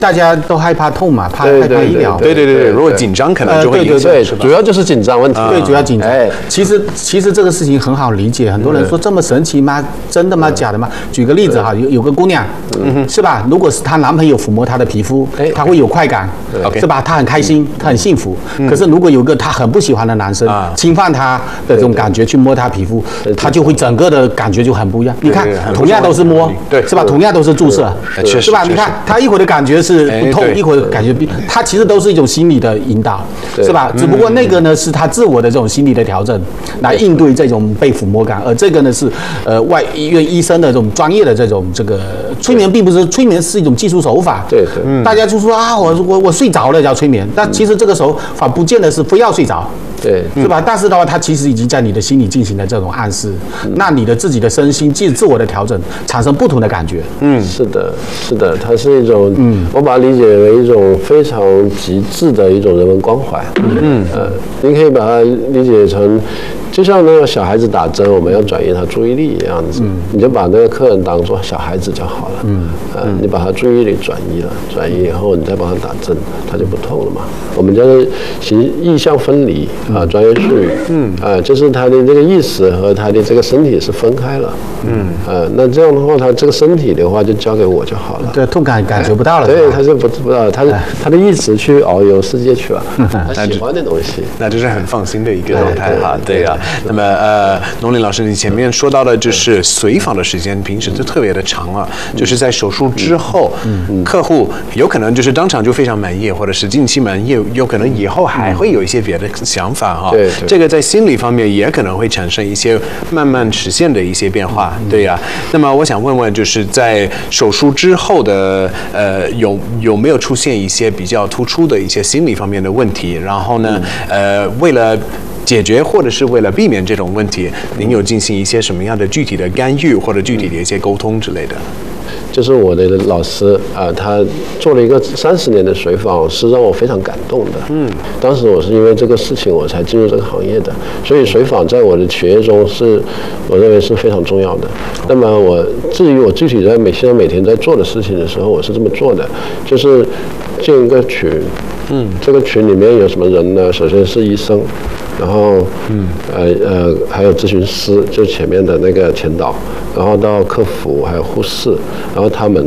大家都害怕痛嘛，害怕医疗。 对，如果紧张可能就会影响， 主要就是紧张问题。 对，主要紧张。其实这个事情很好理解，很多人说这么神奇吗？真的吗？假的吗？举个例子哈，有个姑娘，是吧？如果是她男朋友抚摸她的皮肤，她会有快感，是吧？她很开心，她很幸福。可是如果有个她很不喜欢的男生侵犯她的这种感觉去摸她皮肤，她就会整个的感觉就很不一样。你看，同样都是摸，对，是吧？同样都是注射，是吧？你看她一会儿的感觉是不痛，一会儿感觉它其实都是一种心理的引导，是吧？只不过那个呢是他自我的这种心理的调整，来应对这种被抚摸感，而这个呢是外医院医生的这种专业的这种这个催眠，并不是催眠是一种技术手法。对，大家就说啊，我睡着了叫催眠，但其实这个手法不见得是非要睡着。对，是吧？但是的话，它其实已经在你的心里进行了这种暗示，那你的自己的身心自我的调整，产生不同的感觉。 是的，它是一种，我把它理解为一种非常极致的一种人文关怀。你可以把它理解成，就像那个小孩子打针，我们要转移他注意力一样子，你就把那个客人当作小孩子就好了。你把他注意力转移了，转移以后，你再帮他打针，他就不痛了嘛。我们叫做意象分离。专业术语，就是他的这个意识和他的这个身体是分开了，那这样的话，他这个身体的话就交给我就好了， 对，痛感感觉不到了， 对，他是不知道，他的意识去遨游世界去了，他喜欢的东西， 那就是很放心的一个状态哈，对呀。那么农林老师，你前面说到的就是随访的时间，平时就特别的长啊，就是在手术之后，客户有可能就是当场就非常满意，或者是近期满意，有可能以后还会有一些别的想法哈。对，这个在心理方面也可能会产生一些慢慢实现的一些变化，对呀。那么我想问问，就是在手术之后的有没有出现一些比较突出的一些心理方面的问题？然后呢，为了解决或者是为了避免这种问题，您有进行一些什么样的具体的干预或者具体的一些沟通之类的？ 就是我的老师他做了一个30年的随访，是让我非常感动的。当时我是因为这个事情我才进入这个行业的，所以随访在我的学业中我认为是非常重要的。那么至于我具体在现在每天在做的事情的时候，我是这么做的，就是建一个群。这个群里面有什么人呢？首先是医生，然后还有咨询师，就前面的那个前导，然后到客服还有护士，然后他们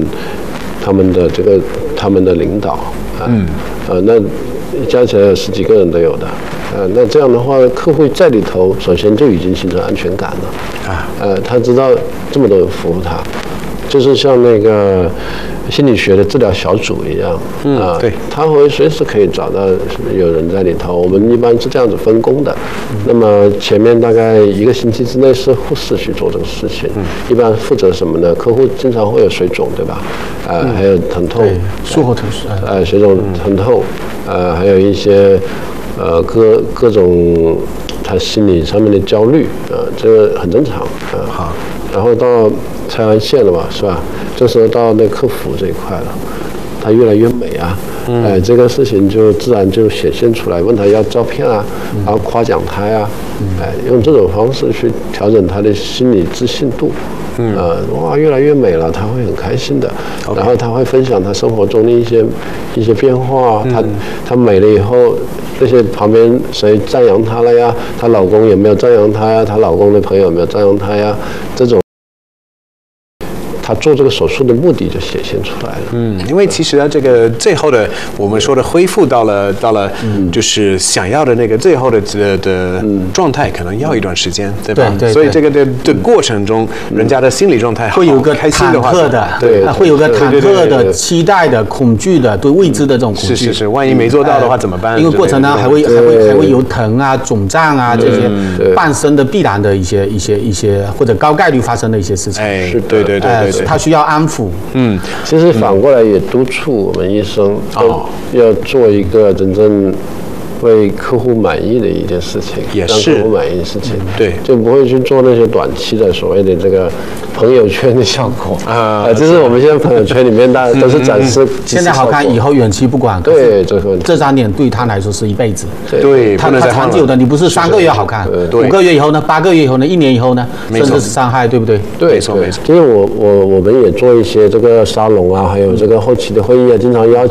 的领导那加起来有10几个人都有的。那这样的话，客户在里头首先就已经形成安全感了。他知道这么多人服务他，就是像那个心理学的治疗小组一样，对，他会随时可以找到有人在里头。我们一般是这样子分工的。那么前面大概1个星期之内是护士去做这个事情，一般负责什么呢？客户经常会有水肿，对吧？还有疼痛， 术后疼痛， 水肿、疼痛，还有一些各种他心理上面的焦虑，这个很正常，好。然后到拆完线了嘛，是吧？这时候到那客服这一块了，他越来越美啊，这个事情就自然就显现出来。问他要照片啊，然后夸奖他呀，用这种方式去调整他的心理自信度。哇，越来越美了，他会很开心的。然后他会分享他生活中的一些变化。他美了以后，这些旁边谁赞扬她了呀？她老公有没有赞扬她呀？她老公的朋友有没有赞扬她呀？这种。他做这个手术的目的就显现出来了。 因为其实这个最后的我们说的恢复到了就是想要的那个最后的状态，可能要一段时间，对吧？对。所以这个的过程中，人家的心理状态会有个忐忑的，对，会有个忐忑的、期待的、恐惧的、对未知的这种恐惧。 是，万一没做到的话怎么办？ 因为过程呢还会有疼啊、肿胀啊这些伴生的必然的一些或者高概率发生的一些事情。 对。 他需要安抚。 其实反过来也督促我们医生要做一个真正为客户满意的一件事情， 也是让客户满意的事情。 对， 就不会去做那些短期的所谓的这个朋友圈的效果就是我们现在朋友圈里面大家都是展示现在好看，以后远期不管。 对， 这3点对他来说是一辈子。 对， 他长久的，你不是3个月好看，5个月以后呢，8个月以后呢，1年以后呢，甚至是伤害，对不对？ 对， 没错。 就是我们也做一些这个沙龙啊，还有这个后期的会议啊，经常邀